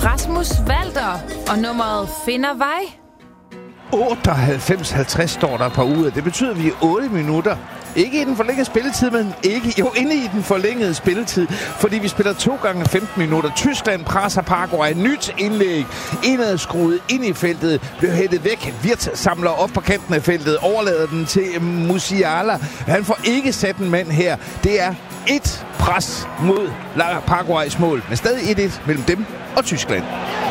Rasmus Walter og nummeret Finder Vej. 98-50 står der på uret. Det betyder, at vi er 8 minutter. Ikke i den forlængede spilletid, men inde i den forlængede spilletid. Fordi vi spiller 2 gange 15 minutter. Tyskland presser Paraguay. Nyt indlæg. Indadskruet ind i feltet. Bliver hættet væk. Wirtz samler op på kanten af feltet. Overlader den til Musiala. Han får ikke sat en mand her. Det er et pres mod Paraguays mål. Men stadig 1-1 mellem dem og Tyskland.